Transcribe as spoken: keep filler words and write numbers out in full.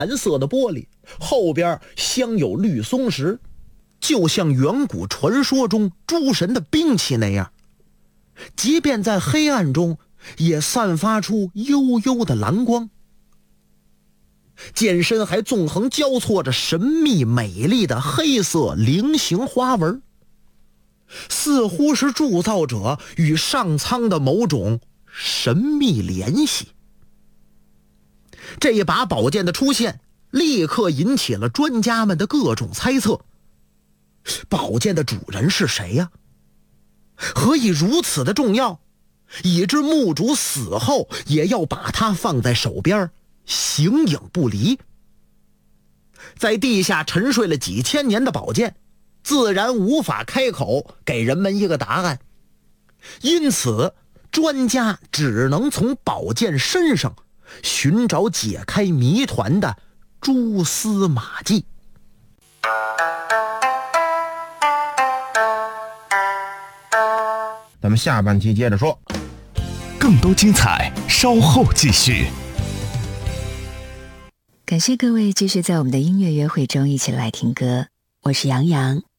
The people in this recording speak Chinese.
蓝色的玻璃，后边镶有绿松石，就像远古传说中诸神的兵器那样，即便在黑暗中也散发出幽幽的蓝光。剑身还纵横交错着神秘美丽的黑色菱形花纹，似乎是铸造者与上苍的某种神秘联系。这一把宝剑的出现立刻引起了专家们的各种猜测，宝剑的主人是谁呀？何以如此的重要，以致墓主死后也要把它放在手边，形影不离？在地下沉睡了几千年的宝剑自然无法开口给人们一个答案，因此专家只能从宝剑身上寻找解开谜团的蛛丝马迹。 咱们下半期接着说， 更多精彩稍后继续。 感谢各位继续在我们的音乐约会中一起来听歌，我是杨洋。